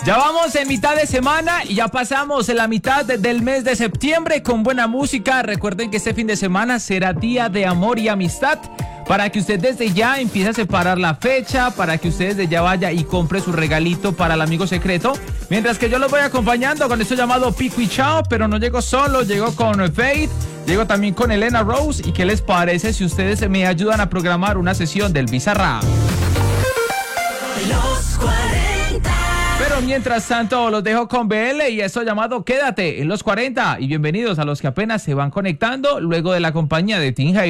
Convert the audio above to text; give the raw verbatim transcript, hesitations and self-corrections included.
Ya vamos en mitad de semana y ya pasamos en la mitad de, del mes de septiembre con buena música. Recuerden que este fin de semana será día de amor y amistad, para que usted desde ya empiece a separar la fecha, para que usted desde ya vaya y compre su regalito para el amigo secreto. Mientras que yo los voy acompañando con esto llamado Pico y Chao, pero no llego solo, llego con Fade, llego también con Elena Rose. ¿Y qué les parece si ustedes me ayudan a programar una sesión del Bizarrap? Los cuarenta. Pero mientras tanto los dejo con B L y esto llamado Quédate en los cuarenta. Y bienvenidos a los que apenas se van conectando luego de la compañía de Team Halo.